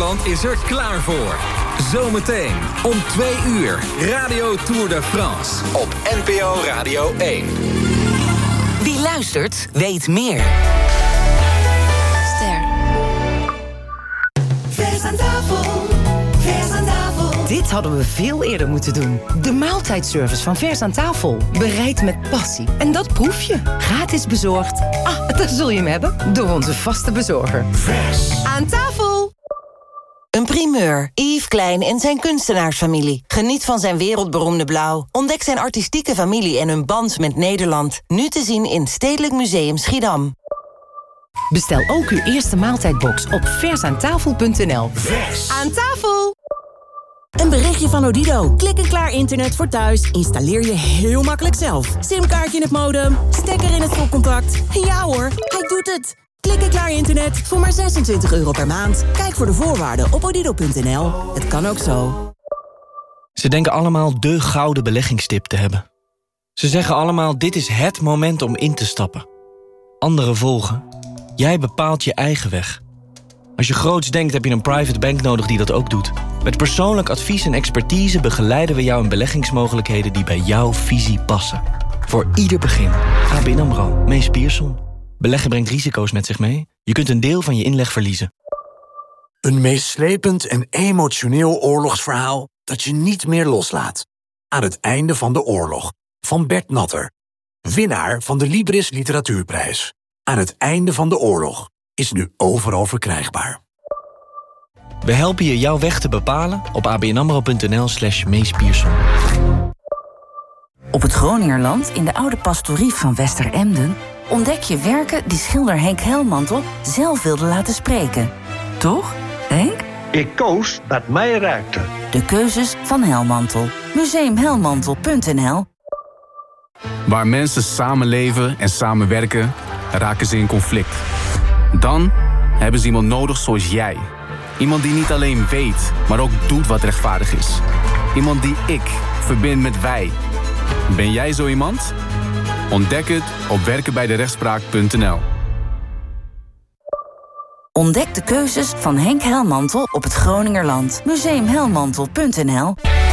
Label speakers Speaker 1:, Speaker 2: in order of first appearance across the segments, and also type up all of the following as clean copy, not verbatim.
Speaker 1: Nederland is er klaar voor. Zometeen om 2 uur Radio Tour de France op NPO Radio 1.
Speaker 2: Wie luistert, weet meer.
Speaker 3: Ster.
Speaker 4: Vers aan tafel, vers aan tafel.
Speaker 5: Dit hadden we veel eerder moeten doen. De maaltijdservice van Vers aan tafel. Bereid met passie. En dat proef je. Gratis bezorgd. Daar zul je hem hebben. Door onze vaste bezorger. Vers aan tafel.
Speaker 2: Een primeur. Yves Klein en zijn kunstenaarsfamilie. Geniet van zijn wereldberoemde blauw. Ontdek zijn artistieke familie en hun band met Nederland. Nu te zien in Stedelijk Museum Schiedam.
Speaker 5: Bestel ook uw eerste maaltijdbox op versaantafel.nl.
Speaker 4: Vers
Speaker 5: aan tafel.
Speaker 6: Een berichtje van Odido. Klik en klaar internet voor thuis. Installeer je heel makkelijk zelf. Simkaartje in het modem, stekker in het stopcontact. Ja hoor, hij doet het. Klik en klaar internet voor maar €26 per maand. Kijk voor de voorwaarden op odido.nl. Het kan ook zo.
Speaker 7: Ze denken allemaal de gouden beleggingstip te hebben. Ze zeggen allemaal, dit is het moment om in te stappen. Anderen volgen. Jij bepaalt je eigen weg. Als je groots denkt, heb je een private bank nodig die dat ook doet. Met persoonlijk advies en expertise begeleiden we jou in beleggingsmogelijkheden die bij jouw visie passen. Voor ieder begin. ABN AMRO. Mees Pierson. Beleggen brengt risico's met zich mee. Je kunt een deel van je inleg verliezen.
Speaker 8: Een meeslepend en emotioneel oorlogsverhaal dat je niet meer loslaat. Aan het einde van de oorlog. Van Bert Natter. Winnaar van de Libris Literatuurprijs. Aan het einde van de oorlog. Is nu overal verkrijgbaar.
Speaker 7: We helpen je jouw weg te bepalen op abnamro.nl/Mees Pierson.
Speaker 9: Op het Groningerland, in de oude pastorie van Westeremden, ontdek je werken die schilder Henk Helmantel zelf wilde laten spreken. Toch, Henk?
Speaker 10: Ik koos wat mij raakte.
Speaker 9: De keuzes van Helmantel. Museumhelmantel.nl.
Speaker 11: Waar mensen samenleven en samenwerken, raken ze in conflict. Dan hebben ze iemand nodig zoals jij. Iemand die niet alleen weet, maar ook doet wat rechtvaardig is. Iemand die ik verbind met wij. Ben jij zo iemand? Ontdek het op werkenbijderechtspraak.nl.
Speaker 9: Ontdek de keuzes van Henk Helmantel op het Groningerland. Museumhelmantel.nl.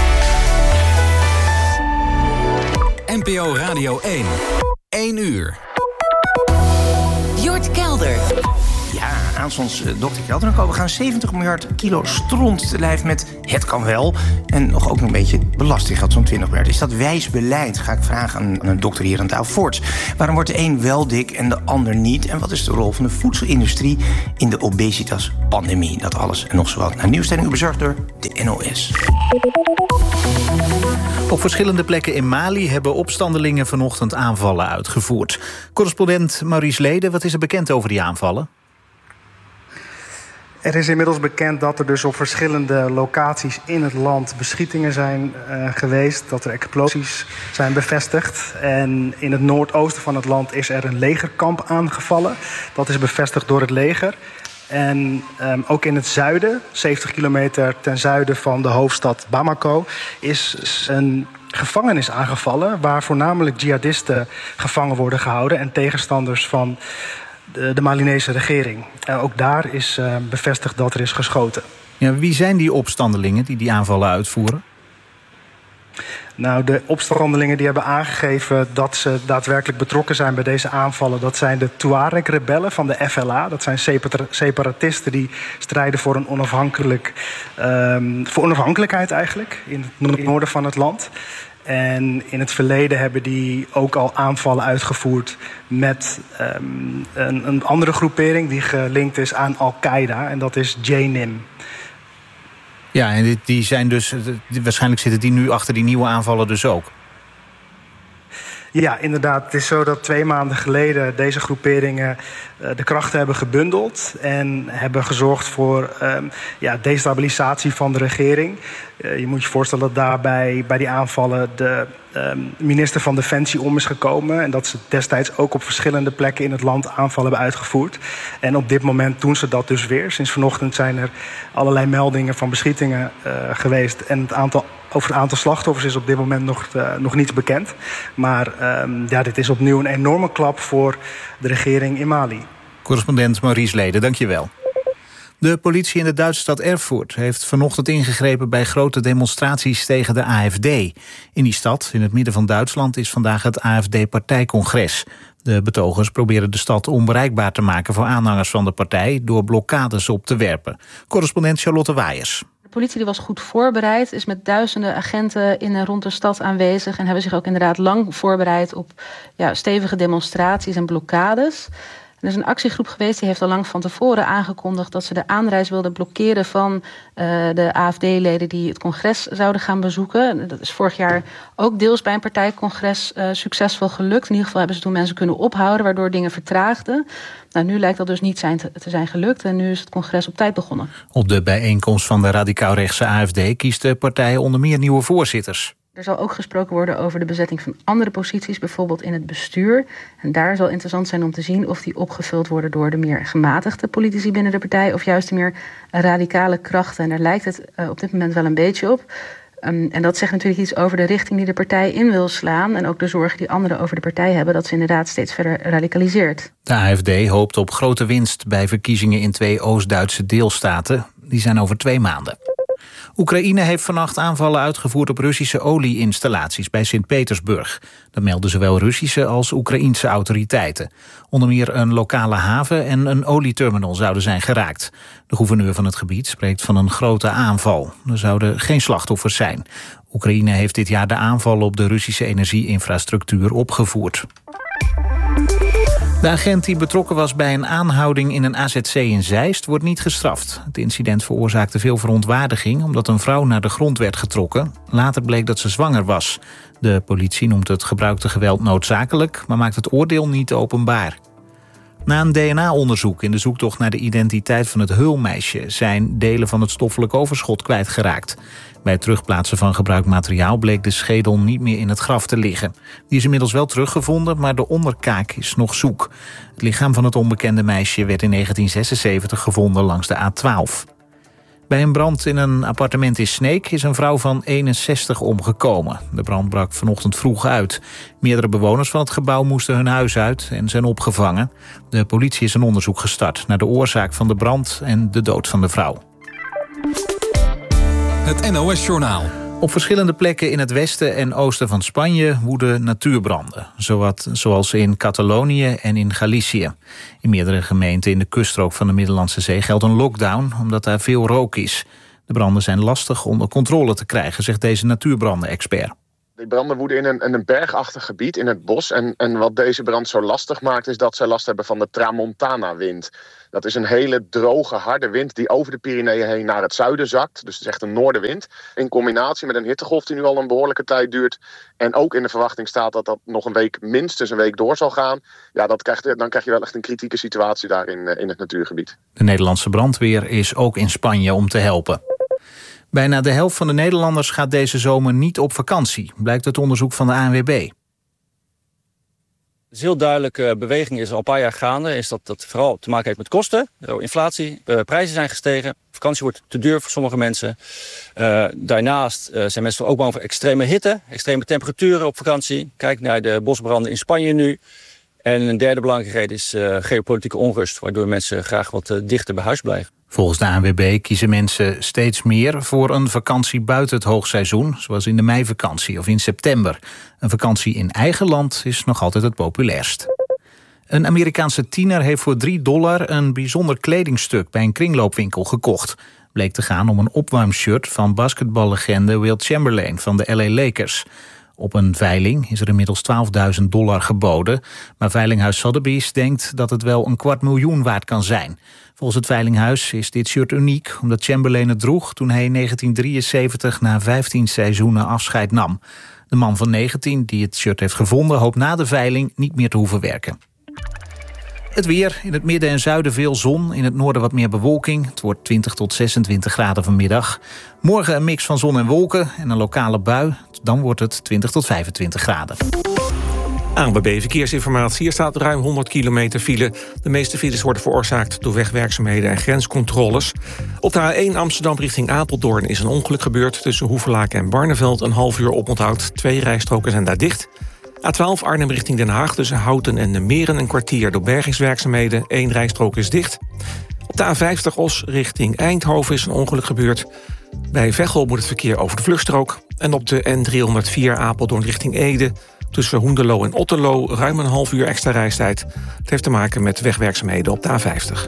Speaker 1: NPO Radio 1. 1 uur.
Speaker 2: Jort Kelder.
Speaker 12: Ja, aanstonds dokter Kelder. We gaan 70 miljard kilo stront te lijf met het kan wel. En nog ook een beetje belastinggeld, zo'n 20 miljard. Is dat wijs beleid? Ga ik vragen aan een dokter hier aan tafel. Voorts, waarom wordt de een wel dik en de ander niet? En wat is de rol van de voedselindustrie in de obesitas-pandemie? Dat alles en nog zo wat. Naar nieuwsstelling, u bezorgd door de NOS.
Speaker 13: Op verschillende plekken in Mali hebben opstandelingen vanochtend aanvallen uitgevoerd. Correspondent Maurice Lede, wat is er bekend over die aanvallen?
Speaker 14: Er is inmiddels bekend dat er dus op verschillende locaties in het land beschietingen zijn geweest. Dat er explosies zijn bevestigd. En in het noordoosten van het land is er een legerkamp aangevallen. Dat is bevestigd door het leger. En ook in het zuiden, 70 kilometer ten zuiden van de hoofdstad Bamako, is een gevangenis aangevallen waar voornamelijk jihadisten gevangen worden gehouden en tegenstanders van de Malinese regering. Ook daar is bevestigd dat er is geschoten.
Speaker 13: Ja, wie zijn die opstandelingen die aanvallen uitvoeren?
Speaker 14: Nou, de opstandelingen die hebben aangegeven dat ze daadwerkelijk betrokken zijn bij deze aanvallen. Dat zijn de Tuareg-rebellen van de FLA. Dat zijn separatisten die strijden voor een voor onafhankelijkheid eigenlijk in het noorden van het land. En in het verleden hebben die ook al aanvallen uitgevoerd met een andere groepering die gelinkt is aan Al-Qaeda. En dat is JNIM.
Speaker 13: Ja, en die zijn dus, waarschijnlijk zitten die nu achter die nieuwe aanvallen dus ook.
Speaker 14: Ja, inderdaad. Het is zo dat 2 maanden geleden deze groeperingen de krachten hebben gebundeld en hebben gezorgd voor destabilisatie van de regering. Je moet je voorstellen dat daarbij bij die aanvallen de minister van Defensie om is gekomen en dat ze destijds ook op verschillende plekken in het land aanvallen hebben uitgevoerd. En op dit moment doen ze dat dus weer. Sinds vanochtend zijn er allerlei meldingen van beschietingen geweest en over het aantal slachtoffers is op dit moment nog niets bekend. Maar dit is opnieuw een enorme klap voor de regering in Mali.
Speaker 13: Correspondent Maurice Lede, dank je wel. De politie in de Duitse stad Erfurt heeft vanochtend ingegrepen bij grote demonstraties tegen de AfD. In die stad, in het midden van Duitsland, is vandaag het AfD-partijcongres. De betogers proberen de stad onbereikbaar te maken voor aanhangers van de partij door blokkades op te werpen. Correspondent Charlotte Waaiers.
Speaker 3: De politie was goed voorbereid, is met duizenden agenten in en rond de stad aanwezig en hebben zich ook inderdaad lang voorbereid op stevige demonstraties en blokkades. Er is een actiegroep geweest die heeft al lang van tevoren aangekondigd dat ze de aanreis wilden blokkeren van de AfD-leden die het congres zouden gaan bezoeken. Dat is vorig jaar ook deels bij een partijcongres succesvol gelukt. In ieder geval hebben ze toen mensen kunnen ophouden, waardoor dingen vertraagden. Nou, nu lijkt dat dus niet te zijn gelukt en nu is het congres op tijd begonnen.
Speaker 13: Op de bijeenkomst van de radicaal-rechtse AfD kiest de partij onder meer nieuwe voorzitters.
Speaker 3: Er zal ook gesproken worden over de bezetting van andere posities, bijvoorbeeld in het bestuur. En daar zal interessant zijn om te zien of die opgevuld worden door de meer gematigde politici binnen de partij of juist de meer radicale krachten. En daar lijkt het op dit moment wel een beetje op. En dat zegt natuurlijk iets over de richting die de partij in wil slaan en ook de zorgen die anderen over de partij hebben, dat ze inderdaad steeds verder radicaliseert.
Speaker 13: De AfD hoopt op grote winst bij verkiezingen in 2 Oost-Duitse deelstaten. Die zijn over 2 maanden. Oekraïne heeft vannacht aanvallen uitgevoerd op Russische olieinstallaties bij Sint-Petersburg. Dat melden zowel Russische als Oekraïense autoriteiten. Onder meer een lokale haven en een olieterminal zouden zijn geraakt. De gouverneur van het gebied spreekt van een grote aanval. Er zouden geen slachtoffers zijn. Oekraïne heeft dit jaar de aanvallen op de Russische energieinfrastructuur opgevoerd. De agent die betrokken was bij een aanhouding in een AZC in Zeist wordt niet gestraft. Het incident veroorzaakte veel verontwaardiging omdat een vrouw naar de grond werd getrokken. Later bleek dat ze zwanger was. De politie noemt het gebruikte geweld noodzakelijk, maar maakt het oordeel niet openbaar. Na een DNA-onderzoek in de zoektocht naar de identiteit van het Heulmeisje zijn delen van het stoffelijk overschot kwijtgeraakt. Bij het terugplaatsen van gebruikt materiaal bleek de schedel niet meer in het graf te liggen. Die is inmiddels wel teruggevonden, maar de onderkaak is nog zoek. Het lichaam van het onbekende meisje werd in 1976 gevonden langs de A12. Bij een brand in een appartement in Sneek is een vrouw van 61 omgekomen. De brand brak vanochtend vroeg uit. Meerdere bewoners van het gebouw moesten hun huis uit en zijn opgevangen. De politie is een onderzoek gestart naar de oorzaak van de brand en de dood van de vrouw.
Speaker 1: Het NOS-journaal.
Speaker 13: Op verschillende plekken in het westen en oosten van Spanje woeden natuurbranden. Zoals in Catalonië en in Galicië. In meerdere gemeenten in de kuststrook van de Middellandse Zee geldt een lockdown omdat daar veel rook is. De branden zijn lastig onder controle te krijgen, zegt deze natuurbranden-expert.
Speaker 15: Die branden woeden in een bergachtig gebied in het bos. En wat deze brand zo lastig maakt is dat ze last hebben van de Tramontana-wind. Dat is een hele droge, harde wind die over de Pyreneeën heen naar het zuiden zakt. Dus het is echt een noordenwind. In combinatie met een hittegolf die nu al een behoorlijke tijd duurt. En ook in de verwachting staat dat dat nog minstens een week door zal gaan. Ja, dan krijg je wel echt een kritieke situatie daar in het natuurgebied.
Speaker 13: De Nederlandse brandweer is ook in Spanje om te helpen. Bijna de helft van de Nederlanders gaat deze zomer niet op vakantie, blijkt uit onderzoek van de ANWB.
Speaker 16: Een heel duidelijke beweging is al een paar jaar gaande. Is dat vooral te maken heeft met kosten, inflatie, prijzen zijn gestegen. Vakantie wordt te duur voor sommige mensen. Daarnaast zijn mensen ook bang voor extreme hitte, extreme temperaturen op vakantie. Kijk naar de bosbranden in Spanje nu. En een derde belangrijke reden is geopolitieke onrust, waardoor mensen graag wat dichter bij huis blijven.
Speaker 13: Volgens de ANWB kiezen mensen steeds meer voor een vakantie buiten het hoogseizoen, zoals in de meivakantie of in september. Een vakantie in eigen land is nog altijd het populairst. Een Amerikaanse tiener heeft voor $3 een bijzonder kledingstuk bij een kringloopwinkel gekocht. Bleek te gaan om een opwarmshirt van basketballegende Wilt Chamberlain van de LA Lakers. Op een veiling is er inmiddels $12.000 geboden. Maar veilinghuis Sotheby's denkt dat het wel $250.000 waard kan zijn. Volgens het veilinghuis is dit shirt uniek omdat Chamberlain het droeg toen hij in 1973 na 15 seizoenen afscheid nam. De man van 19 die het shirt heeft gevonden hoopt na de veiling niet meer te hoeven werken. Het weer. In het midden en zuiden veel zon. In het noorden wat meer bewolking. Het wordt 20 tot 26 graden vanmiddag. Morgen een mix van zon en wolken en een lokale bui. Dan wordt het 20 tot 25 graden.
Speaker 17: ANWB Verkeersinformatie. Hier staat ruim 100 kilometer file. De meeste files worden veroorzaakt door wegwerkzaamheden en grenscontroles. Op de A1 Amsterdam richting Apeldoorn is een ongeluk gebeurd. Tussen Hoevelaken en Barneveld een half uur oponthoud. 2 rijstroken zijn daar dicht. A12 Arnhem richting Den Haag tussen Houten en de Meren een kwartier door bergingswerkzaamheden. 1 rijstrook is dicht. Op de A50 Os richting Eindhoven is een ongeluk gebeurd. Bij Veghel moet het verkeer over de vluchtstrook. En op de N304 Apeldoorn richting Ede, tussen Hoenderloo en Otterloo, ruim een half uur extra reistijd. Het heeft te maken met wegwerkzaamheden op de A50.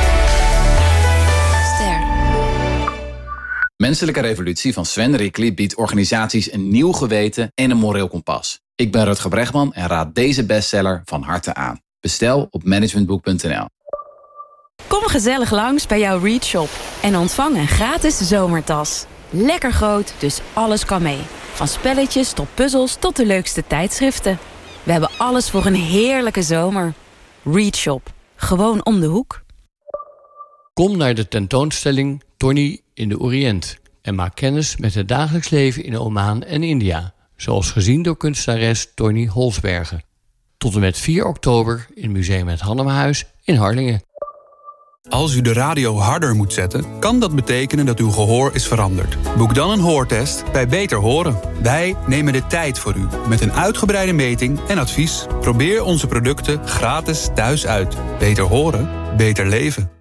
Speaker 18: Menselijke Revolutie van Sven Rickly biedt organisaties een nieuw geweten en een moreel kompas. Ik ben Rutger Bregman en raad deze bestseller van harte aan. Bestel op managementboek.nl.
Speaker 19: Kom gezellig langs bij jouw Read Shop en ontvang een gratis zomertas. Lekker groot, dus alles kan mee. Van spelletjes tot puzzels tot de leukste tijdschriften. We hebben alles voor een heerlijke zomer. Read Shop. Gewoon om de hoek.
Speaker 20: Kom naar de tentoonstelling Tony in de Oriënt en maak kennis met het dagelijks leven in Oman en India, zoals gezien door kunstenares Tony Holsbergen. Tot en met 4 oktober in Museum Het Hannemahuis in Harlingen.
Speaker 21: Als u de radio harder moet zetten, kan dat betekenen dat uw gehoor is veranderd. Boek dan een hoortest bij Beter Horen. Wij nemen de tijd voor u met een uitgebreide meting en advies. Probeer onze producten gratis thuis uit. Beter horen, beter leven.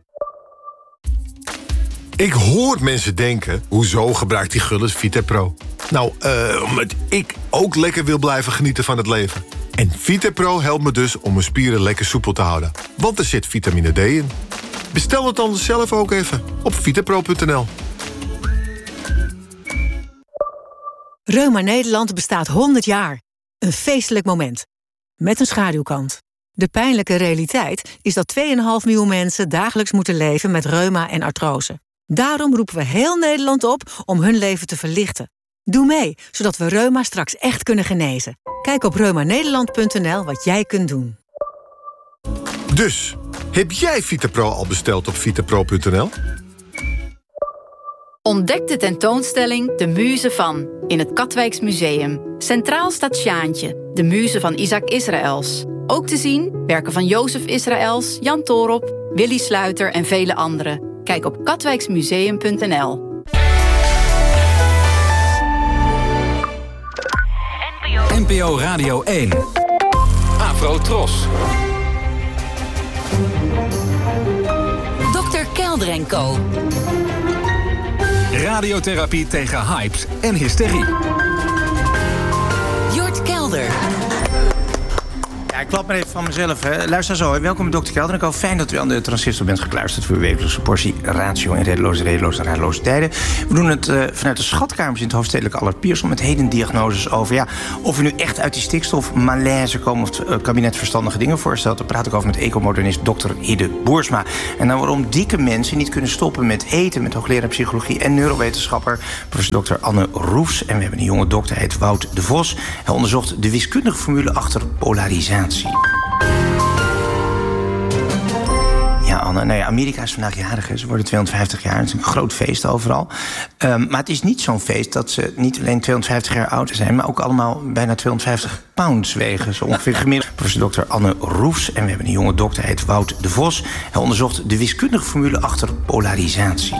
Speaker 22: Ik hoor mensen denken, hoezo gebruikt die Gullis VitaPro? Nou, omdat ik ook lekker wil blijven genieten van het leven. En VitaPro helpt me dus om mijn spieren lekker soepel te houden. Want er zit vitamine D in. Bestel het dan zelf ook even op vitapro.nl.
Speaker 23: Reuma Nederland bestaat 100 jaar. Een feestelijk moment. Met een schaduwkant. De pijnlijke realiteit is dat 2,5 miljoen mensen dagelijks moeten leven met reuma en artrose. Daarom roepen we heel Nederland op om hun leven te verlichten. Doe mee, zodat we reuma straks echt kunnen genezen. Kijk op reumanederland.nl wat jij kunt doen.
Speaker 22: Dus, heb jij VitaPro al besteld op vitapro.nl?
Speaker 24: Ontdek de tentoonstelling De Muze van in het Katwijks Museum. Centraal staat Sjaantje, de muze van Isaac Israëls. Ook te zien werken van Jozef Israëls, Jan Toorop, Willy Sluiter en vele anderen. Kijk op katwijksmuseum.nl.
Speaker 1: NPO Radio 1. Afro Tros.
Speaker 9: Dr. Kelder & Co.
Speaker 1: Radiotherapie tegen hypes en hysterie.
Speaker 9: Jort Kelder.
Speaker 12: Ja, ik klap maar even van mezelf. Hè. Luister zo, welkom bij Dr. Kelder & Co. Fijn dat u aan de transistor bent gekluisterd voor uw wekelijkse portie ratio en redeloze tijden. We doen het vanuit de schatkamers in het hoofdstedelijke Allard Pierson met hedendiagnoses over of u nu echt uit die stikstofmalaise komt of het kabinet verstandige dingen voorstelt. Daar praat ik over met ecomodernist Dr. Hidde Boersma. En dan waarom dikke mensen niet kunnen stoppen met eten, met hoogleraar psychologie en neurowetenschapper professor Dr. Anne Roefs. En we hebben een jonge dokter, hij heet Wout de Vos. Hij onderzocht de wiskundige formule achter polarisatie. Ja, Anne, nou ja, Amerika is vandaag jarig. Ze worden 250 jaar. Het is een groot feest overal. Maar het is niet zo'n feest dat ze niet alleen 250 jaar ouder zijn, maar ook allemaal bijna 250 pounds wegen. Zo ongeveer gemiddeld. Professor Dr. Anne Roefs. En we hebben een jonge dokter, hij heet Wout de Vos. Hij onderzocht de wiskundige formule achter polarisatie.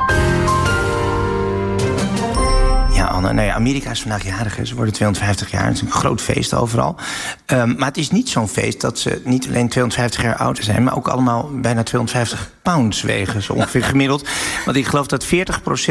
Speaker 12: Ja, Anne, nou ja, Amerika is vandaag jarig. Ze worden 250 jaar. Het is een groot feest overal. Maar het is niet zo'n feest dat ze niet alleen 250 jaar ouder zijn, maar ook allemaal bijna 250 pounds wegen. Zo ongeveer gemiddeld. Want ik geloof dat 40%